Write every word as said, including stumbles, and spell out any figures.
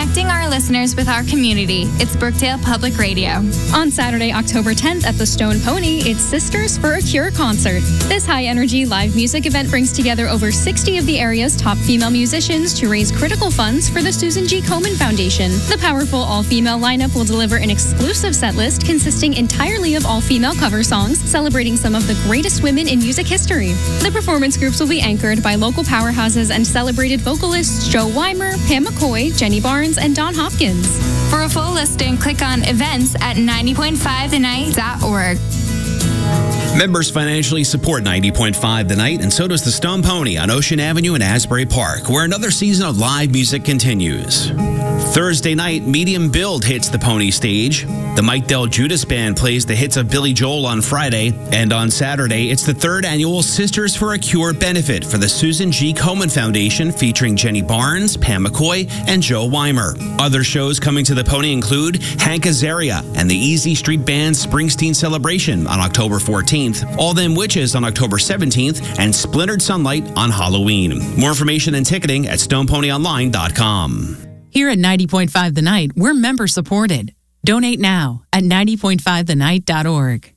connecting our listeners with our community. It's Brookdale Public Radio. On Saturday, October tenth at the Stone Pony, it's Sisters for a Cure concert. This high-energy live music event brings together over sixty of the area's top female musicians to raise critical funds for the Susan G. Komen Foundation. The powerful all-female lineup will deliver an exclusive set list consisting entirely of all-female cover songs, celebrating some of the greatest women in music history. The performance groups will be anchored by local powerhouses and celebrated vocalists Joe Weimer, Pam McCoy, Jenny Barnes, and Don Hopkins. For a full listing, click on events at ninety point five the night dot org. Members financially support ninety point five The Night, and so does the Stone Pony on Ocean Avenue in Asbury Park, where another season of live music continues. Thursday night, Medium Build hits the Pony stage. The Mike Del Judas Band plays the hits of Billy Joel on Friday. And on Saturday, it's the third annual Sisters for a Cure benefit for the Susan G. Komen Foundation, featuring Jenny Barnes, Pam McCoy, and Joe Weimer. Other shows coming to the Pony include Hank Azaria and the Easy Street Band's Springsteen Celebration on October fourteenth, All Them Witches on October seventeenth, and Splintered Sunlight on Halloween. More information and ticketing at stone pony online dot com. Here at ninety point five The Night, we're member supported. Donate now at ninety point five the night dot org.